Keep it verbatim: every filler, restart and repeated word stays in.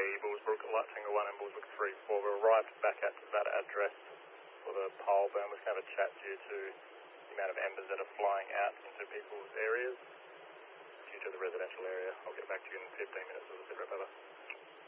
Bullsbrook, Light Tango one and Bullsbrook three four. We arrived back at that address for the pole burn. We're going to have a chat due to the amount of embers that are flying out into people's areas due to the residential area. I'll get back to you in fifteen minutes.